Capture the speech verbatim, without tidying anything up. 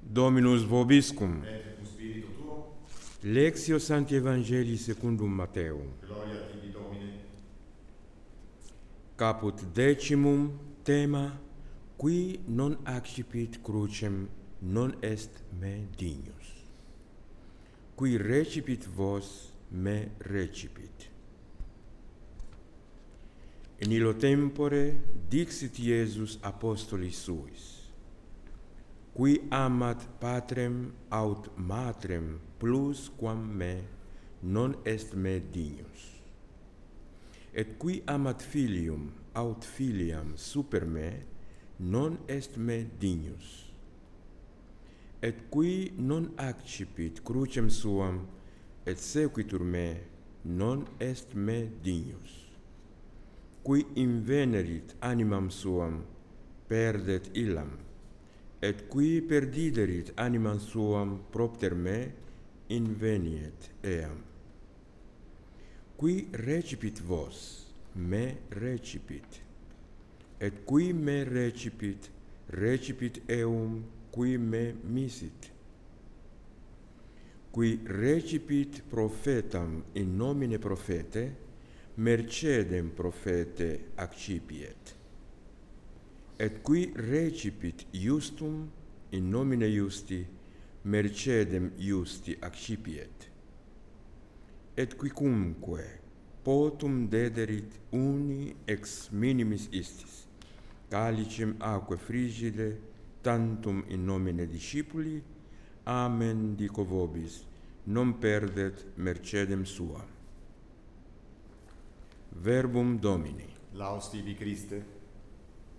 Dominus vobiscum. Et cum spiritu tuo. Lectio Sancti Evangelii secundum Matteum. Gloria tibi, Domine. Caput decimum, tema, qui non accipit crucem, non est me dignus. Qui recipit vos, me recipit. In illo tempore dixit Iesus apostolis suis: qui amat patrem aut matrem plus quam me, non est me dignus. Et qui amat filium aut filiam super me, non est me dignus. Et qui non accipit crucem suam, et sequitur me, non est me dignus. Qui invenerit animam suam, perdet illam, et qui perdiderit animam suam propter me, inveniet eam. Qui recipit vos, me recipit, et qui me recipit, recipit eum qui me misit. Qui recipit prophetam in nomine prophete, mercedem prophete accipiet. Et qui recipit justum in nomine justi, mercedem justi accipiet. Et quicumque potum dederit uni ex minimis istis, calicem aquae frigide, tantum in nomine discipuli, amen dico vobis, non perdet mercedem suam. Verbum Domini. Laus tibi, Christe.